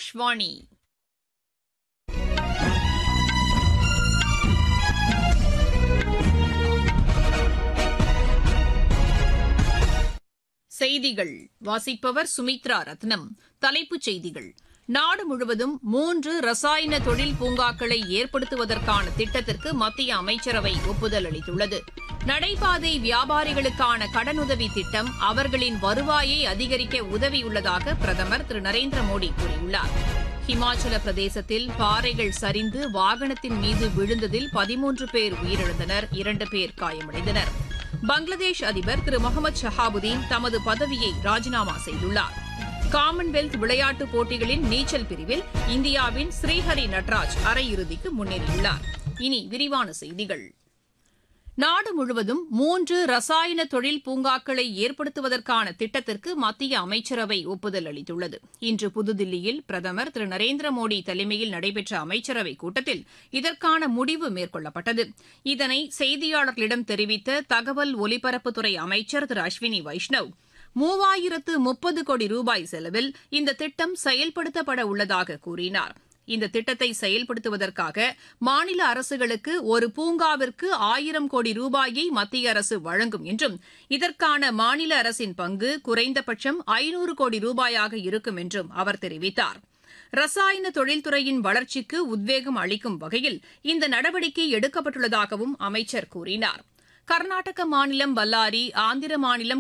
ஆகாஷ்வாணி. செய்திகள் வாசிப்பவர் சுமித்ரா ரத்னம். தலைப்புச் செய்திகள்: நாடு முழுவதும் 3 ரசாயன தொழில் பூங்காக்களை ஏற்படுத்துவதற்கான திட்டத்திற்கு மத்திய அமைச்சரவை ஒப்புதல் அளித்துள்ளது. நடைபாதை வியாபாரிகளுக்கான கடனுதவி திட்டம் அவர்களின் வருவாயை அதிகரிக்க உதவியுள்ளதாக பிரதமர் திரு நரேந்திர மோடி கூறியுள்ளார். ஹிமாச்சல பிரதேசத்தில் பாறைகள் சரிந்து வாகனத்தின் மீது விழுந்ததில் 13 பேர் உயிரிழந்தனர், 2 பேர் காயமடைந்தனர். பங்களாதேஷ் அதிபர் திரு முகமது ஷஹாபுதீன் தமது பதவியை ராஜினாமா செய்துள்ளார். காமன்வெல்த் விளையாட்டுப் போட்டிகளின் நீச்சல் பிரிவில் இந்தியாவின் ஸ்ரீஹரி நட்ராஜ் அரையிறுதிக்கு முன்னேறியுள்ளார். இனி விரிவான செய்திகள். நாடு முழுவதும் 3 ரசாயன தொழில் பூங்காக்களை ஏற்படுத்துவதற்கான திட்டத்திற்கு மத்திய அமைச்சரவை ஒப்புதல் அளித்துள்ளது. இன்று புதுதில்லியில் பிரதமர் திரு நரேந்திர மோடி தலைமையில் நடைபெற்ற அமைச்சரவைக் கூட்டத்தில் இதற்கான முடிவு மேற்கொள்ளப்பட்டது. இதனை செய்தியாளர்களிடம் தெரிவித்த தகவல் ஒலிபரப்புத்துறை அமைச்சர் திரு அஸ்வினி வைஷ்ணவ், 3030 கோடி ரூபாய் செலவில் இந்த திட்டம் செயல்படுத்தப்பட உள்ளதாக கூறினார். இந்த திட்டத்தை செயல்படுத்துவதற்காக மாநில அரசுகளுக்கு ஒரு பூங்காவிற்கு 1000 கோடி ரூபாயை மத்திய அரசு வழங்கும் என்றும், இதற்கான மாநில அரசின் பங்கு குறைந்தபட்சம் 500 கோடி ரூபாயாக இருக்கும் என்றும் அவர் தெரிவித்தார். ரசாயன தொழில்துறையின் வளர்ச்சிக்கு உத்வேகம் அளிக்கும் வகையில் இந்த நடவடிக்கை எடுக்கப்பட்டுள்ளதாகவும் அமைச்சர் கூறினார். கர்நாடக மாநிலம் பல்லாரி, ஆந்திர மாநிலம்